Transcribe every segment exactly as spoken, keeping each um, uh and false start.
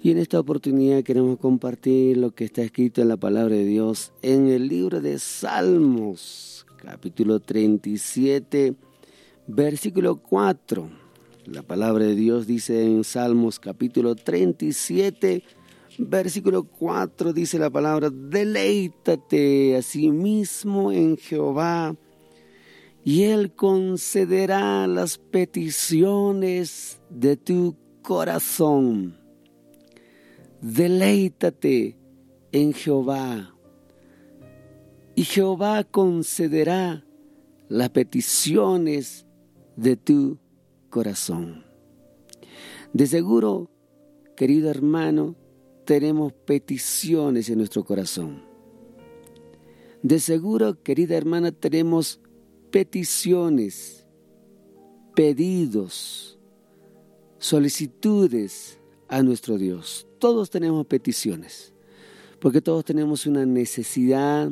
Y en esta oportunidad queremos compartir lo que está escrito en la palabra de Dios en el libro de Salmos, capítulo treinta y siete, versículo cuatro. La palabra de Dios dice en Salmos capítulo treinta y siete, versículo cuatro, dice la palabra: deleítate a sí mismo en Jehová, y Él concederá las peticiones de tu corazón. Deleítate en Jehová, y Jehová concederá las peticiones de tu corazón. De seguro, querido hermano, tenemos peticiones en nuestro corazón. De seguro, querida hermana, tenemos peticiones, pedidos, solicitudes a nuestro Dios. Todos tenemos peticiones, porque todos tenemos una necesidad,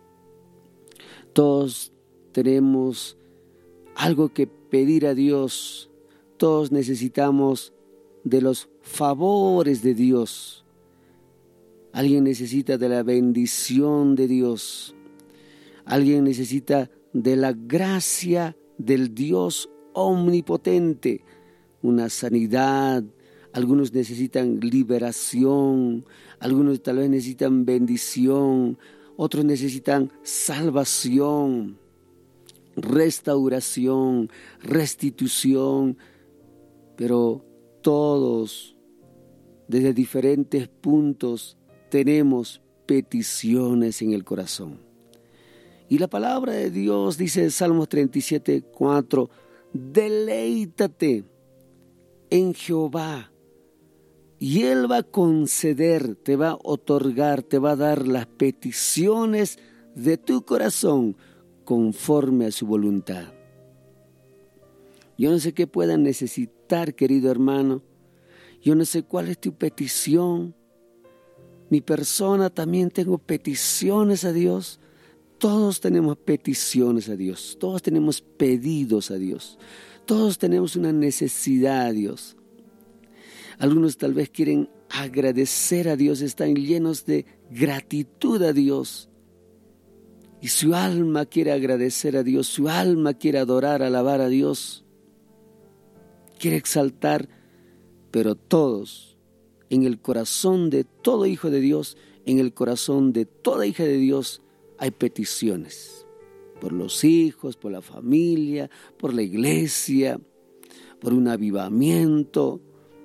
todos tenemos algo que pedir a Dios, todos necesitamos de los favores de Dios. Alguien necesita de la bendición de Dios, alguien necesita de la gracia del Dios omnipotente, una sanidad. Algunos necesitan liberación, algunos tal vez necesitan bendición, otros necesitan salvación, restauración, restitución, pero todos desde diferentes puntos tenemos peticiones en el corazón. Y la palabra de Dios dice en Salmos treinta y siete, cuatro, deleítate en Jehová, y Él va a conceder, te va a otorgar, te va a dar las peticiones de tu corazón conforme a su voluntad. Yo no sé qué puedan necesitar, querido hermano. Yo no sé cuál es tu petición. Mi persona también tengo peticiones a Dios. Todos tenemos peticiones a Dios. Todos tenemos pedidos a Dios. Todos tenemos una necesidad a Dios. Algunos tal vez quieren agradecer a Dios, están llenos de gratitud a Dios. Y su alma quiere agradecer a Dios, su alma quiere adorar, alabar a Dios. Quiere exaltar, pero todos, en el corazón de todo hijo de Dios, en el corazón de toda hija de Dios, hay peticiones. Por los hijos, por la familia, por la iglesia, por un avivamiento,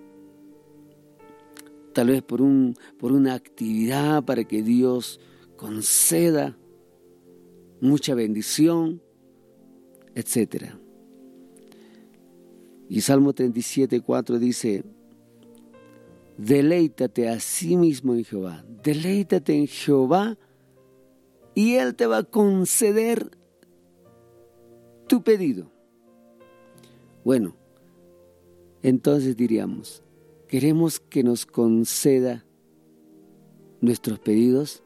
tal vez por, un, por una actividad para que Dios conceda mucha bendición, etcétera. Y Salmo treinta y siete, cuatro dice: deleítate a sí mismo en Jehová, deleítate en Jehová, y Él te va a conceder tu pedido. Bueno, entonces diríamos, ¿queremos que nos conceda nuestros pedidos?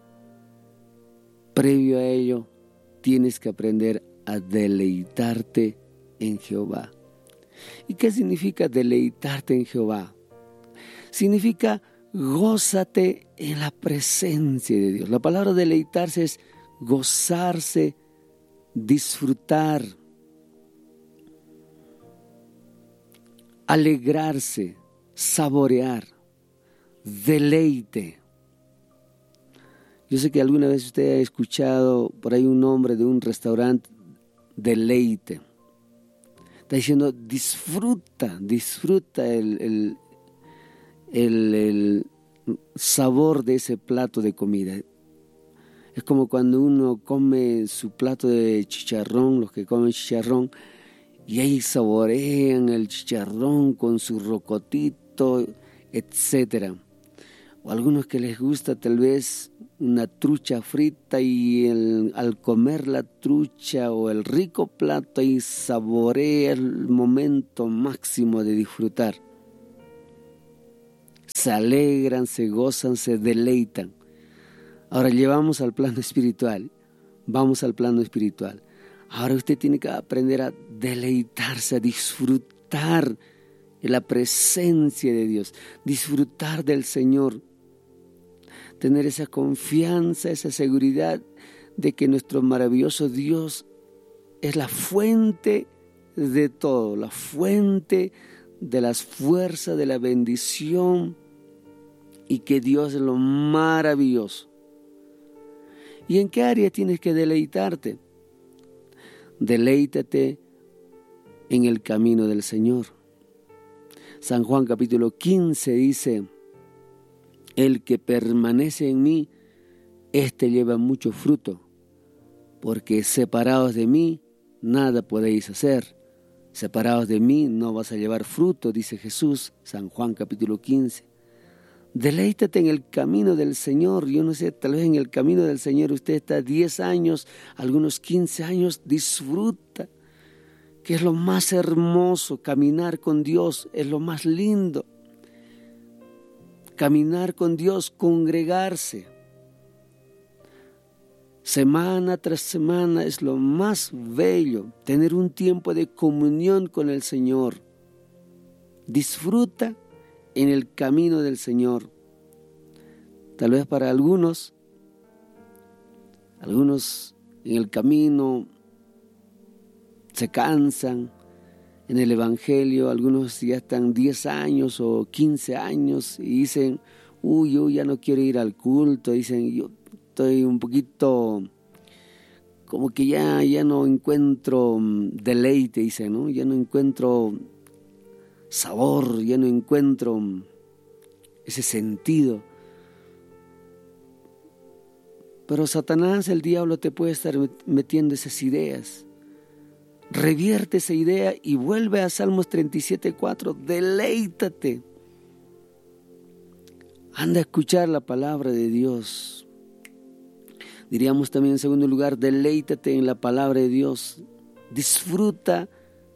Previo a ello, tienes que aprender a deleitarte en Jehová. ¿Y qué significa deleitarte en Jehová? Significa gózate en la presencia de Dios. La palabra deleitarse es gozarse, disfrutar, alegrarse, saborear, deleite. Yo sé que alguna vez usted ha escuchado por ahí un nombre de un restaurante, Deleite. Está diciendo disfruta, disfruta el, el, el, el sabor de ese plato de comida. Es como cuando uno come su plato de chicharrón, los que comen chicharrón, y ahí saborean el chicharrón con su rocotito, etcétera. O algunos que les gusta tal vez una trucha frita y el, al comer la trucha o el rico plato ahí saborea el momento máximo de disfrutar. Se alegran, se gozan, se deleitan. Ahora llevamos al plano espiritual, vamos al plano espiritual. Ahora usted tiene que aprender a deleitarse, a disfrutar en la presencia de Dios, disfrutar del Señor, tener esa confianza, esa seguridad de que nuestro maravilloso Dios es la fuente de todo, la fuente de las fuerzas, de la bendición, y que Dios es lo maravilloso. ¿Y en qué área tienes que deleitarte? Deleítate en el camino del Señor. San Juan capítulo quince dice: el que permanece en mí, éste lleva mucho fruto, porque separados de mí, nada podéis hacer. Separados de mí no vas a llevar fruto, dice Jesús, San Juan capítulo quince. Deleítate en el camino del Señor. Yo no sé, tal vez en el camino del Señor usted está diez años, algunos quince años, disfruta, que es lo más hermoso. Caminar con Dios es lo más lindo. Caminar con Dios, congregarse, semana tras semana, es lo más bello. Tener un tiempo de comunión con el Señor. Disfruta en el camino del Señor. Tal vez para algunos, algunos en el camino se cansan. En el Evangelio, algunos ya están diez años o quince años y dicen: uy, yo ya no quiero ir al culto. Dicen: yo estoy un poquito, como que ya, ya no encuentro deleite, dicen, ¿no? Ya no encuentro sabor, ya no encuentro ese sentido. Pero Satanás, el diablo, te puede estar metiendo esas ideas. Revierte esa idea y vuelve a Salmos treinta y siete, cuatro. Deleítate. Anda a escuchar la palabra de Dios. Diríamos también en segundo lugar, deleítate en la palabra de Dios. Disfruta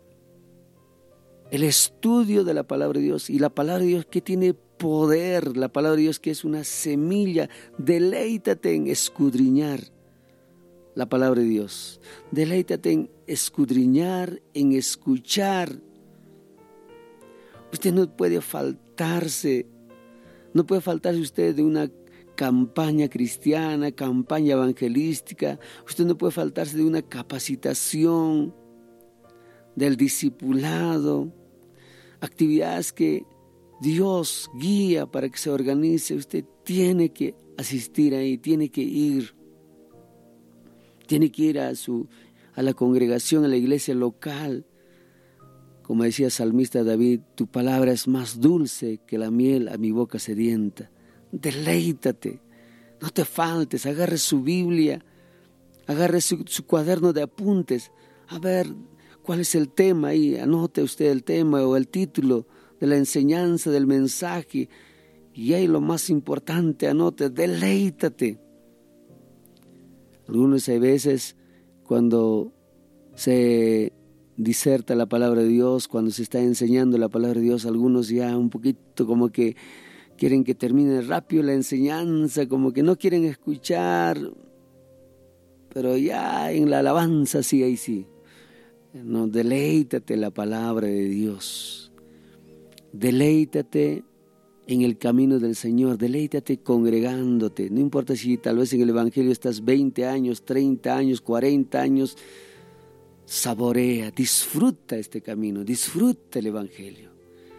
el estudio de la palabra de Dios. Y la palabra de Dios que tiene poder, la palabra de Dios que es una semilla. Deleítate en escudriñar la palabra de Dios. Deleítate en escudriñar, en escuchar. Usted no puede faltarse, no puede faltarse usted de una campaña cristiana, campaña evangelística. Usted no puede faltarse de una capacitación, del discipulado, actividades que Dios guía para que se organice. Usted tiene que asistir ahí, tiene que ir. Tiene que ir a, su, a la congregación, a la iglesia local. Como decía el salmista David: tu palabra es más dulce que la miel a mi boca sedienta. Deleítate, no te faltes, agarre su Biblia, agarre su, su cuaderno de apuntes, a ver cuál es el tema ahí, anote usted el tema o el título de la enseñanza, del mensaje, y ahí lo más importante, anote, deleítate. Algunos hay veces cuando se diserta la palabra de Dios, cuando se está enseñando la palabra de Dios, algunos ya un poquito como que quieren que termine rápido la enseñanza, como que no quieren escuchar, pero ya en la alabanza sí, ahí sí. No, deleítate en la palabra de Dios. Deleítate en el camino del Señor, deleítate congregándote. No importa si tal vez en el Evangelio estás veinte años, treinta años, cuarenta años, saborea, disfruta este camino, disfruta el Evangelio.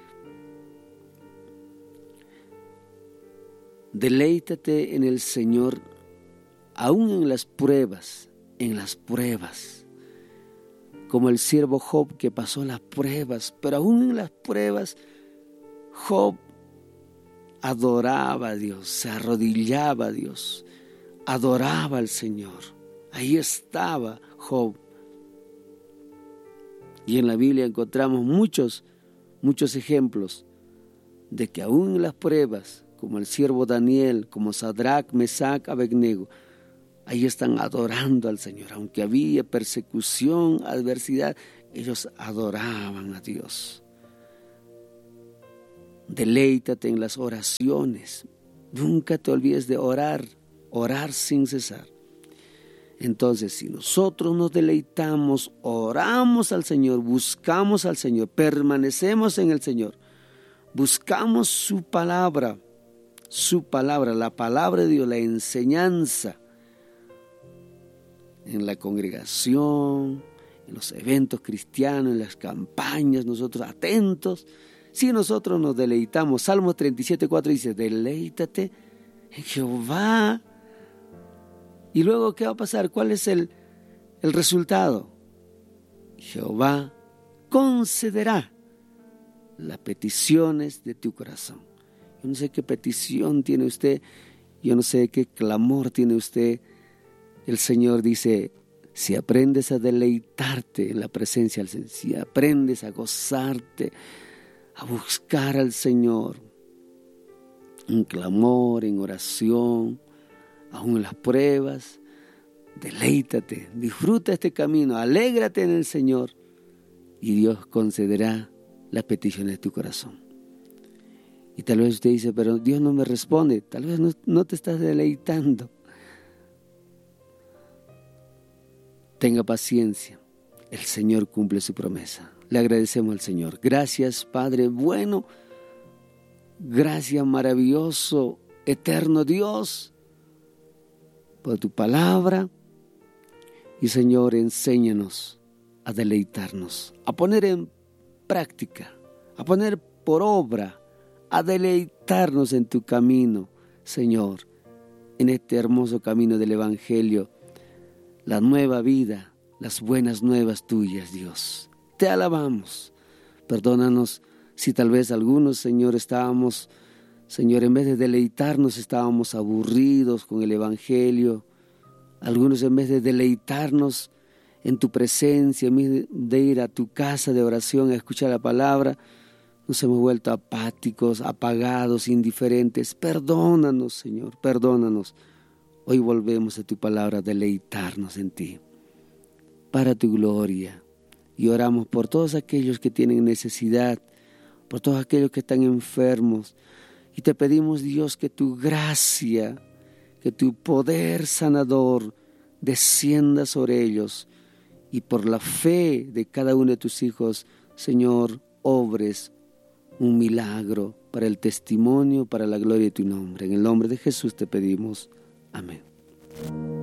Deleítate en el Señor, aún en las pruebas, en las pruebas. Como el siervo Job, que pasó las pruebas, pero aún en las pruebas, Job adoraba a Dios, se arrodillaba a Dios, adoraba al Señor. Ahí estaba Job. Y en la Biblia encontramos muchos, muchos ejemplos de que aún en las pruebas, como el siervo Daniel, como Sadrach, Mesach, Abednego, ahí están adorando al Señor. Aunque había persecución, adversidad, ellos adoraban a Dios. Deleítate en las oraciones. Nunca te olvides de orar, orar sin cesar. Entonces, si nosotros nos deleitamos, oramos al Señor, buscamos al Señor, permanecemos en el Señor, buscamos su palabra, su palabra, la palabra de Dios, la enseñanza, en la congregación, en los eventos cristianos, en las campañas, nosotros atentos. Si nosotros nos deleitamos, Salmo treinta y siete, cuatro dice, deleítate en Jehová. Y luego, ¿qué va a pasar? ¿Cuál es el, el resultado? Jehová concederá las peticiones de tu corazón. Yo no sé qué petición tiene usted, yo no sé qué clamor tiene usted. El Señor dice, si aprendes a deleitarte en la presencia del Señor, si aprendes a gozarte, a buscar al Señor, en clamor, en oración, aún en las pruebas, deleítate, disfruta este camino, alégrate en el Señor y Dios concederá las peticiones de tu corazón. Y tal vez usted dice, pero Dios no me responde, tal vez no, no te estás deleitando. Tenga paciencia, el Señor cumple su promesa. Le agradecemos al Señor. Gracias, Padre bueno, gracias, maravilloso, eterno Dios, por tu palabra. Y Señor, enséñanos a deleitarnos, a poner en práctica, a poner por obra, a deleitarnos en tu camino, Señor, en este hermoso camino del Evangelio, la nueva vida, las buenas nuevas tuyas, Dios. Te alabamos. Perdónanos si tal vez algunos, Señor, estábamos, Señor, en vez de deleitarnos, estábamos aburridos con el Evangelio. Algunos, en vez de deleitarnos en tu presencia, en vez de ir a tu casa de oración a escuchar la palabra, nos hemos vuelto apáticos, apagados, indiferentes. Perdónanos, Señor, perdónanos. Hoy volvemos a tu palabra a deleitarnos en ti, para tu gloria. Y oramos por todos aquellos que tienen necesidad, por todos aquellos que están enfermos. Y te pedimos, Dios, que tu gracia, que tu poder sanador descienda sobre ellos. Y por la fe de cada uno de tus hijos, Señor, obres un milagro para el testimonio, para la gloria de tu nombre. En el nombre de Jesús te pedimos. Amén.